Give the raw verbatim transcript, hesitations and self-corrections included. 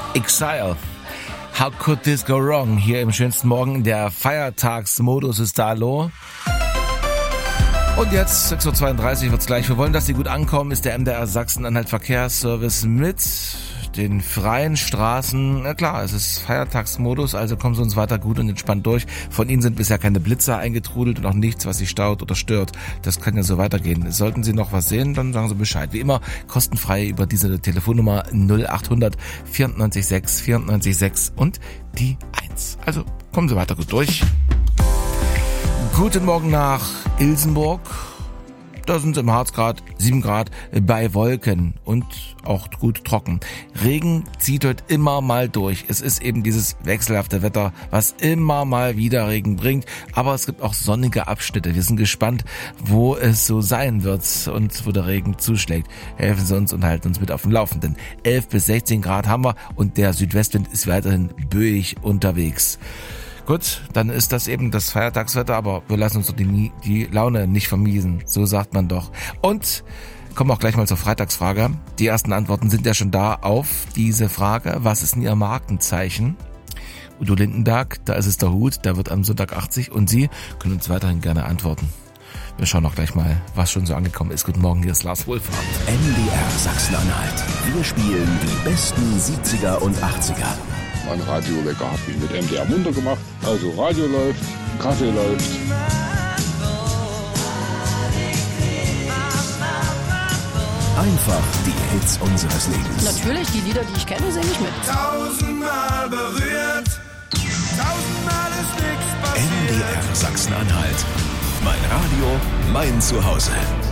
Exile. How could this go wrong? Hier im schönsten Morgen. Der Feiertagsmodus ist da, hallo. Und jetzt, sechs Uhr zweiunddreißig wird's gleich. Wir wollen, dass Sie gut ankommen, ist der M D R Sachsen-Anhalt Verkehrsservice mit den freien Straßen. Na klar, es ist Feiertagsmodus, also kommen Sie uns weiter gut und entspannt durch. Von Ihnen sind bisher keine Blitzer eingetrudelt und auch nichts, was Sie staut oder stört. Das kann ja so weitergehen. Sollten Sie noch was sehen, dann sagen Sie Bescheid. Wie immer, kostenfrei über diese Telefonnummer null achthundert vierundneunzig sechs vierundneunzig sechs und die eins. Also kommen Sie weiter gut durch. Guten Morgen nach Ilsenburg. Da sind es im Harz Grad, sieben Grad bei Wolken und auch gut trocken. Regen zieht heute immer mal durch. Es ist eben dieses wechselhafte Wetter, was immer mal wieder Regen bringt. Aber es gibt auch sonnige Abschnitte. Wir sind gespannt, wo es so sein wird und wo der Regen zuschlägt. Helfen Sie uns und halten uns mit auf dem Laufenden. elf bis sechzehn Grad haben wir und der Südwestwind ist weiterhin böig unterwegs. Gut, dann ist das eben das Feiertagswetter, aber wir lassen uns doch die, die Laune nicht vermiesen, so sagt man doch. Und kommen auch gleich mal zur Freitagsfrage. Die ersten Antworten sind ja schon da auf diese Frage. Was ist denn Ihr Markenzeichen? Udo Lindenberg, da ist es der Hut, der wird am Sonntag achtzig und Sie können uns weiterhin gerne antworten. Wir schauen auch gleich mal, was schon so angekommen ist. Guten Morgen, hier ist Lars Wohlfahrt. M D R Sachsen-Anhalt. Wir spielen die besten siebziger und achtziger. Mein Radiowecker hat mich mit M D R munter gemacht. Also Radio läuft, Kaffee läuft. Einfach die Hits unseres Lebens. Natürlich, die Lieder, die ich kenne, singe ich mit. Tausendmal berührt, tausendmal ist nichts passiert. M D R Sachsen-Anhalt. Mein Radio, mein Zuhause.